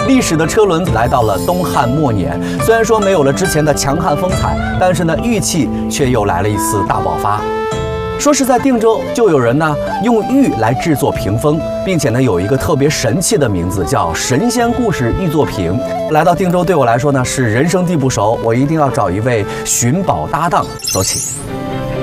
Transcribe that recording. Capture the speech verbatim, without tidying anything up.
历史的车轮来到了东汉末年，虽然说没有了之前的强悍风采，但是呢，玉器却又来了一次大爆发。说是在定州就有人呢用玉来制作屏风，并且呢有一个特别神气的名字叫神仙故事玉作屏。来到定州对我来说呢是人生地不熟，我一定要找一位寻宝搭档。走起。